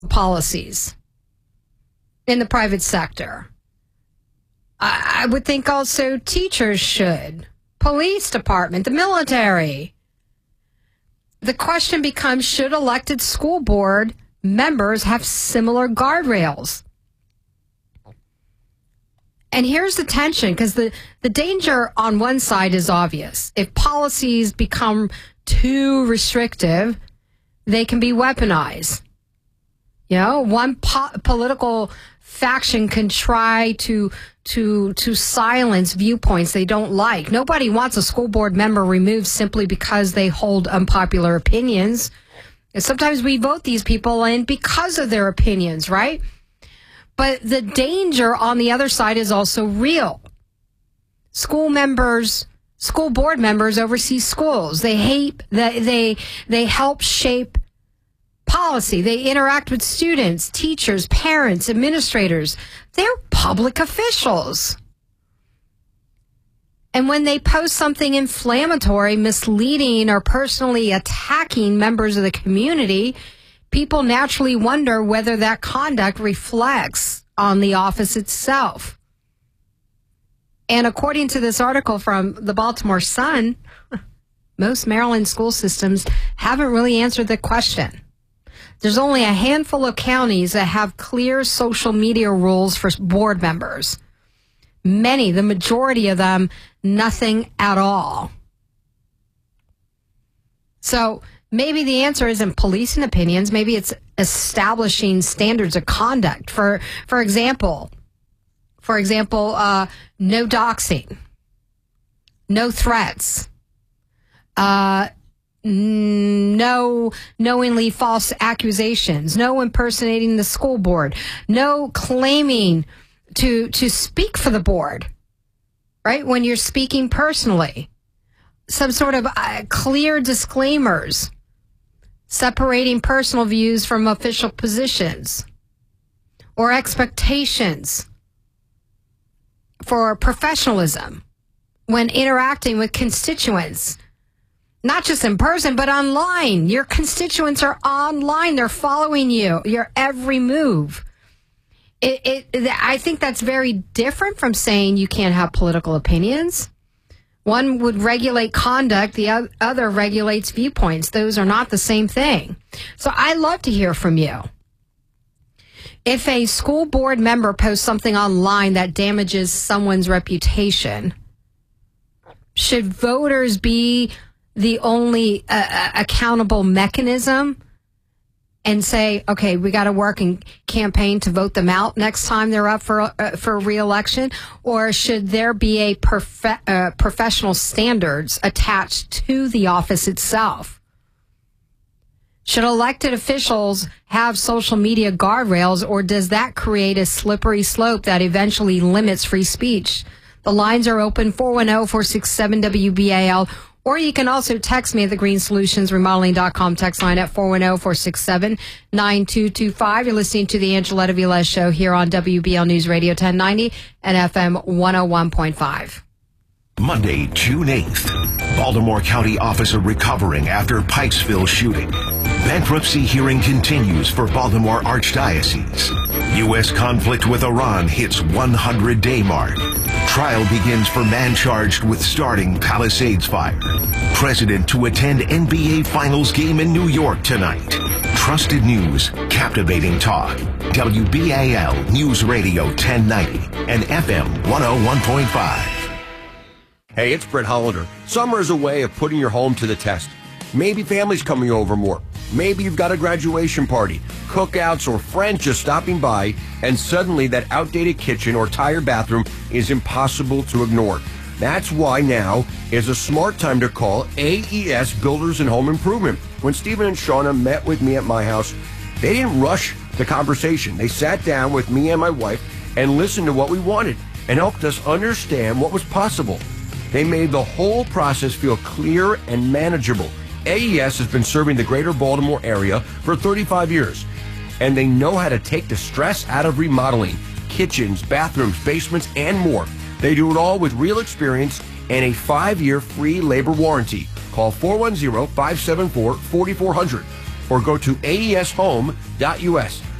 policies in the private sector. I would think also teachers should, police department, the military. The question becomes, should elected school board members have similar guardrails? And here's the tension, because the danger on one side is obvious. If policies become too restrictive, they can be weaponized. You know, one political faction can try to silence viewpoints they don't like. Nobody wants a school board member removed simply because they hold unpopular opinions. And sometimes we vote these people in because of their opinions, right? But the danger on the other side is also real. School board members oversee schools. They help shape policy. They interact with students, teachers, parents, administrators. They're public officials. And when they post something inflammatory, misleading, or personally attacking members of the community, people naturally wonder whether that conduct reflects on the office itself. And according to this article from the Baltimore Sun, most Maryland school systems haven't really answered the question. There's only a handful of counties that have clear social media rules for board members. Many, the majority of them, nothing at all. So maybe the answer isn't policing opinions. Maybe it's establishing standards of conduct. For example, no doxing, no threats, no knowingly false accusations, no impersonating the school board, no claiming to speak for the board, right? When you're speaking personally, some sort of clear disclaimers, separating personal views from official positions or expectations for professionalism when interacting with constituents. Not just in person, but online. Your constituents are online. They're following you, your every move. I think that's very different from saying you can't have political opinions. One would regulate conduct. The other regulates viewpoints. Those are not the same thing. So I'd love to hear from you. If a school board member posts something online that damages someone's reputation, should voters be the only accountable mechanism and say, okay, we got to work and campaign to vote them out next time they're up for re-election? Or should there be a professional standards attached to the office itself? Should elected officials have social media guardrails, or does that create a slippery slope that eventually limits free speech? The lines are open, 410-467-WBAL. Or you can also text me at thegreenssolutionsremodeling.com text line at 410-467-9225. You're listening to the Angeletta Vilez Show here on WBL News Radio 1090 and FM 101.5. Monday, June 8th. Baltimore County officer recovering after Pikesville shooting. Bankruptcy hearing continues for Baltimore Archdiocese. U.S. conflict with Iran hits 100-day mark. Trial begins for man charged with starting Palisades fire. President to attend NBA Finals game in New York tonight. Trusted news, captivating talk. WBAL News Radio 1090 and FM 101.5. Hey, it's Brett Hollander. Summer is a way of putting your home to the test. Maybe family's coming over more. Maybe you've got a graduation party, cookouts, or friends just stopping by, and suddenly that outdated kitchen or tired bathroom is impossible to ignore. That's why now is a smart time to call AES Builders and Home Improvement. When Stephen and Shauna met with me at my house, they didn't rush the conversation. They sat down with me and my wife and listened to what we wanted and helped us understand what was possible. They made the whole process feel clear and manageable. AES has been serving the greater Baltimore area for 35 years, and they know how to take the stress out of remodeling kitchens, bathrooms, basements, and more. They do it all with real experience and a 5-year free labor warranty. Call 410-574-4400. or go to aeshome.us.